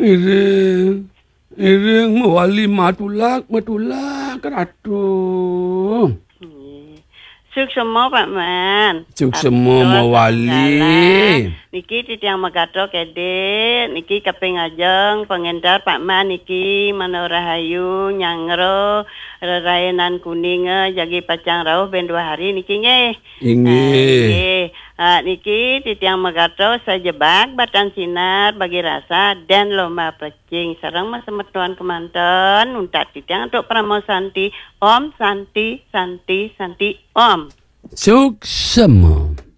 Ireng mewali matulak keratu. Suk semua Pak Man. Suk semua mewali. Niki titiang magato kede, niki kaping ajeng pengendar Pak Man niki Manorahayu nyangro rerayanan kuning jagi pacang rauh ben 2 hari niki nggih. Inggih. Niki titiang magato sejebak batang sinar bagi rasa dan lomba pecing sareng mas semetuan kemanten untat titiang untuk Pramo Santi Om Santi Om. Suk semua.